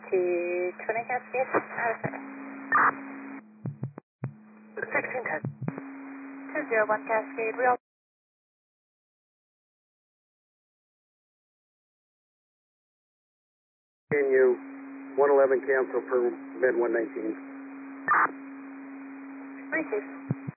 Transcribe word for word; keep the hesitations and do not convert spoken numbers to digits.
T twenty Cascade, out of service. sixteen ten. two zero one Cascade, real. Can you one eleven cancel for mid one nineteen? Receive.